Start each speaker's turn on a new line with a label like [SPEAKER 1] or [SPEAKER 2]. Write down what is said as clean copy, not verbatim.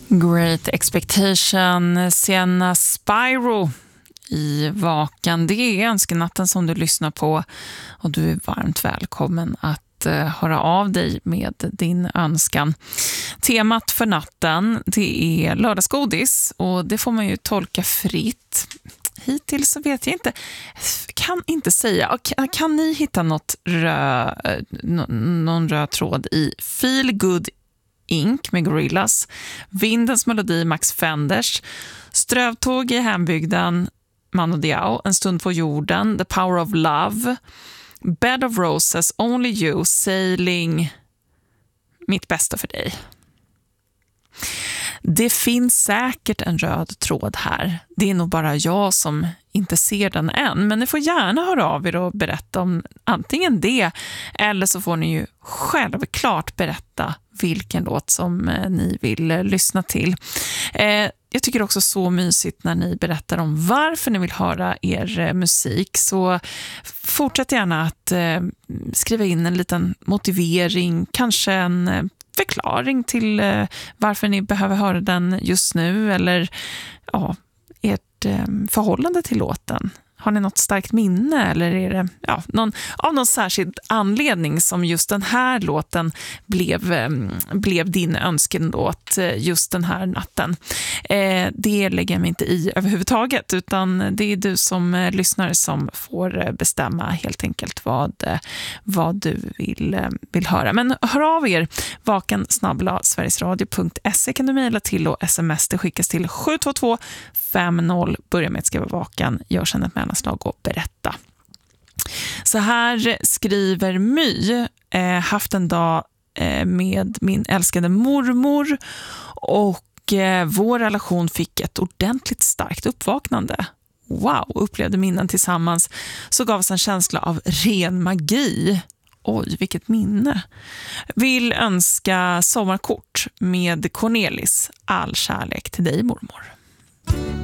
[SPEAKER 1] Great Expectation, Sienna Spyro i Vakan. Det är önskenatten som du lyssnar på och du är varmt välkommen att höra av dig med din önskan. Temat för natten, det är lördagsgodis och det får man ju tolka fritt. Hittills så vet jag inte, kan inte säga. Kan ni hitta någon röd tråd i Feel Good Inc. med Gorillaz, Vindens melodi Max Fenders, Strövtåg i hembygden Mano Diao, En stund på jorden, The Power of Love, Bed of Roses, Only You, Sailing, Mitt bästa för dig. Det finns säkert en röd tråd här. Det är nog bara jag som inte ser den än. Men ni får gärna höra av er och berätta om antingen det. Eller så får ni ju självklart berätta vilken låt som ni vill lyssna till. Jag tycker också så mysigt när ni berättar om varför ni vill höra er musik. Så fortsätt gärna att skriva in en liten motivering. Kanske en förklaring till varför ni behöver höra den just nu, eller ert förhållande till låten. Har ni något starkt minne, eller är det någon särskild anledning som just den här låten blev din önskelåt just den här natten? Det lägger jag mig inte i överhuvudtaget, utan det är du som lyssnare som får bestämma helt enkelt vad du vill höra. Men hör av er, vakan@sverigesradio.se kan du mejla till, och sms det skickas till 72250. Börja med att skriva Vakan, gör sedan ett mellanslag och berätta. Så här skriver My: haft en dag med min älskade mormor och vår relation fick ett ordentligt starkt uppvaknande. Wow, upplevde minnen tillsammans, så gavs en känsla av ren magi. Oj, vilket minne. Vill önska sommarkort med Cornelis. All kärlek till dig, mormor.